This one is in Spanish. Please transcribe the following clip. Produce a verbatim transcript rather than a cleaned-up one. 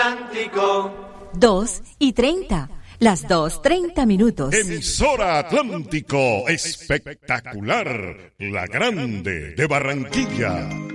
Atlántico. Dos y treinta. Las dos treinta minutos. Emisora Atlántico, espectacular, la grande de Barranquilla.